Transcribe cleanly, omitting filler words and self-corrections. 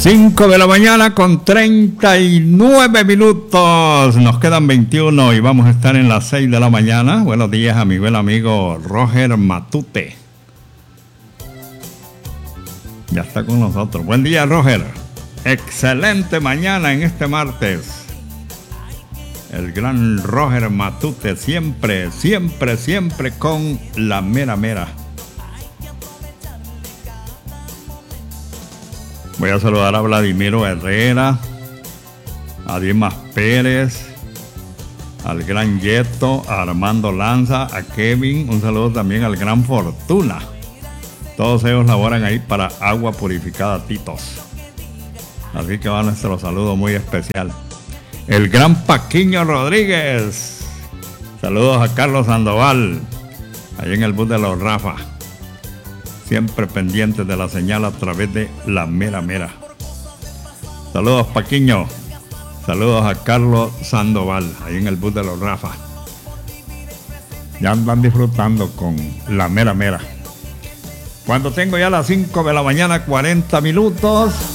5 de la mañana con 39 minutos. Nos quedan 21 y vamos a estar en las 6 de la mañana. Buenos días a mi buen amigo Roger Matute. Ya está con nosotros. Buen día, Roger. Excelente mañana en este martes. El gran Roger Matute, siempre con la mera mera. Voy a saludar a Vladimiro Herrera, a Dimas Pérez, al gran Yeto, a Armando Lanza, a Kevin. Un saludo también al gran Fortuna. Todos ellos laboran ahí para Agua Purificada Titos. Así que va nuestro saludo muy especial. El gran Paquiño Rodríguez. Saludos a Carlos Sandoval, ahí en el bus de los Rafa. Siempre pendientes de la señal a través de la mera mera. Saludos, Paquiño. Saludos a Carlos Sandoval, ahí en el bus de los Rafa. Ya andan disfrutando con la mera mera. Cuando tengo ya las 5 de la mañana, 40 minutos.